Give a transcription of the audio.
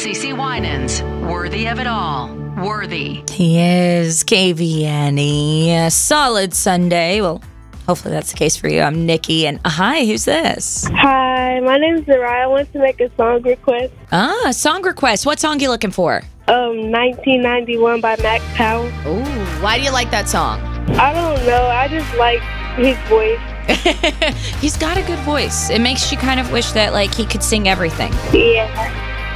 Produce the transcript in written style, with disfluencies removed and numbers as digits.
CeCe Winans, worthy of it all. Worthy. He is KVNE. A solid Sunday. Well, hopefully that's the case for you. I'm Nikki, and hi, who's this? Hi, my name is Zariah. I want to make a song request. A song request. What song are you looking for? 1991 by Max Power. Ooh, why do you like that song? I don't know. I just like his voice. He's got a good voice. It makes you kind of wish that, like, he could sing everything. Yeah.